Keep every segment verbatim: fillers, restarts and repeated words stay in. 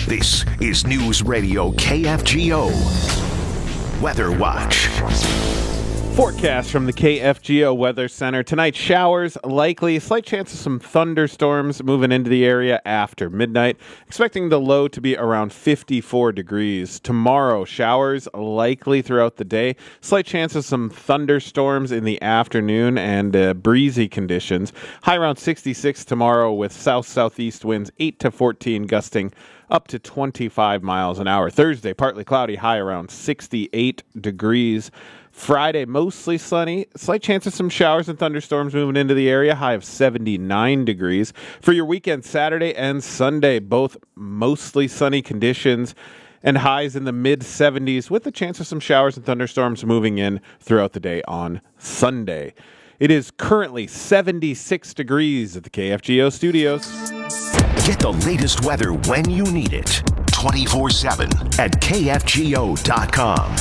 This is News Radio K F G O Weather Watch. Forecast from the K F G O Weather Center. Tonight, showers likely. Slight chance of some thunderstorms moving into the area after midnight. Expecting the low to be around fifty-four degrees. Tomorrow, showers likely throughout the day. Slight chance of some thunderstorms in the afternoon and uh, breezy conditions. High around sixty-six tomorrow with south-southeast winds eight to fourteen, gusting up to twenty-five miles an hour. Thursday, partly cloudy, high around sixty-eight degrees. Friday, mostly sunny. Slight chance of some showers and thunderstorms moving into the area. High of seventy-nine degrees. For your weekend, Saturday and Sunday, both mostly sunny conditions and highs in the mid seventies with the chance of some showers and thunderstorms moving in throughout the day on Sunday. It is currently seventy-six degrees at the K F G O studios. Get the latest weather when you need it. twenty-four seven at K F G O dot com.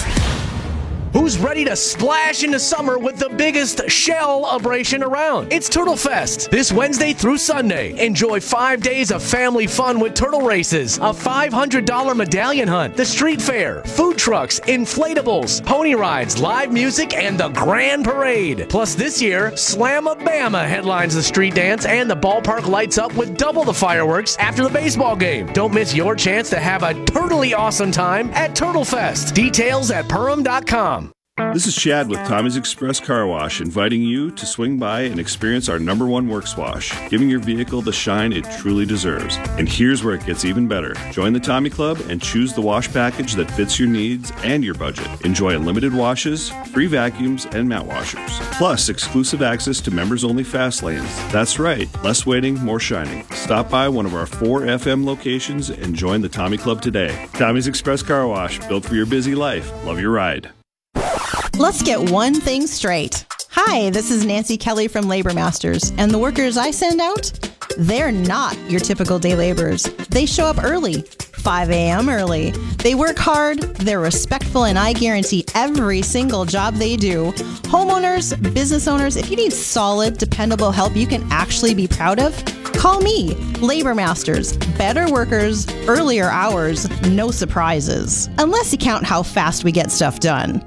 Who's ready to splash into summer with the biggest shell-abration around? It's Turtle Fest, this Wednesday through Sunday. Enjoy five days of family fun with turtle races, a five hundred dollars medallion hunt, the street fair, food trucks, inflatables, pony rides, live music, and the grand parade. Plus this year, Slamma-Bama headlines the street dance, and the ballpark lights up with double the fireworks after the baseball game. Don't miss your chance to have a turtly awesome time at Turtle Fest. Details at Perham dot com. This is Chad with Tommy's Express Car Wash, inviting you to swing by and experience our number one works wash, giving your vehicle the shine it truly deserves. And here's where it gets even better. Join the Tommy Club and choose the wash package that fits your needs and your budget. Enjoy unlimited washes, free vacuums, and mat washers. Plus, exclusive access to members-only fast lanes. That's right, less waiting, more shining. Stop by one of our four F M locations and join the Tommy Club today. Tommy's Express Car Wash, built for your busy life. Love your ride. Let's get one thing straight. Hi, this is Nancy Kelly from Labor Masters, and the workers I send out, they're not your typical day laborers. They show up early, five a.m. early. They work hard, they're respectful, and I guarantee every single job they do. Homeowners, business owners, if you need solid, dependable help you can actually be proud of, call me. Labor Masters, better workers, earlier hours, no surprises. Unless you count how fast we get stuff done.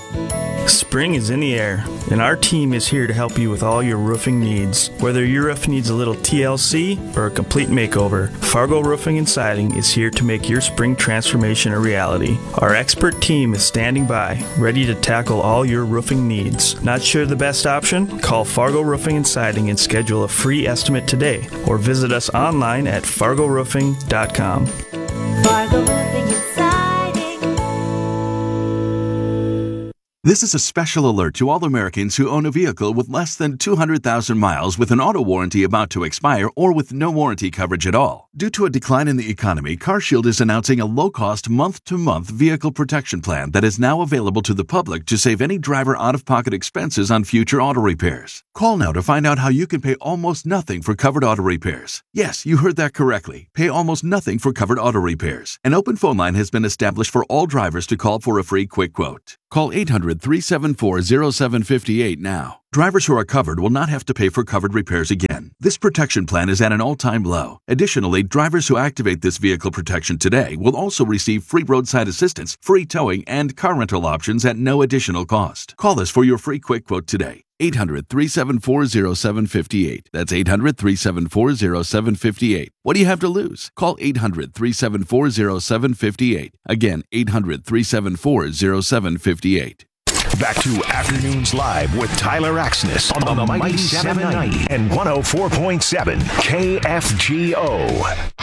Spring is in the air, and our team is here to help you with all your roofing needs. Whether your roof needs a little T L C or a complete makeover, Fargo Roofing and Siding is here to make your spring transformation a reality. Our expert team is standing by, ready to tackle all your roofing needs. Not sure the best option? Call Fargo Roofing and Siding and schedule a free estimate today, or visit us online at fargo roofing dot com. Fargo Roofing and Siding. This is a special alert to all Americans who own a vehicle with less than two hundred thousand miles with an auto warranty about to expire or with no warranty coverage at all. Due to a decline in the economy, CarShield is announcing a low-cost month-to-month vehicle protection plan that is now available to the public to save any driver out-of-pocket expenses on future auto repairs. Call now to find out how you can pay almost nothing for covered auto repairs. Yes, you heard that correctly. Pay almost nothing for covered auto repairs. An open phone line has been established for all drivers to call for a free quick quote. Call eight hundred, three seven four, zero seven five eight now. Drivers who are covered will not have to pay for covered repairs again. This protection plan is at an all-time low. Additionally, drivers who activate this vehicle protection today will also receive free roadside assistance, free towing, and car rental options at no additional cost. Call us for your free quick quote today. eight hundred, three seven four, zero seven five eight. That's eight hundred, three seven four, zero seven five eight. What do you have to lose? Call eight hundred, three seven four, zero seven five eight. Again, eight hundred, three seven four, zero seven five eight. Back to Afternoons Live with Tyler Axness on the Mighty seven ninety and one oh four point seven K F G O.